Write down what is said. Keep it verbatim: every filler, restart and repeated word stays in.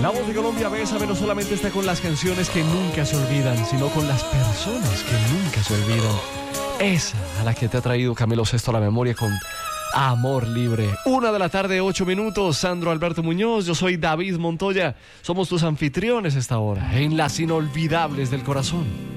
La voz de Colombia Bésame no solamente está con las canciones que nunca se olvidan, sino con las personas que nunca se olvidan. Esa a la que te ha traído Camilo Sesto a la memoria con Amor Libre. Una de la tarde, ocho minutos. Sandro Alberto Muñoz, yo soy David Montoya. Somos tus anfitriones esta hora en Las Inolvidables del Corazón.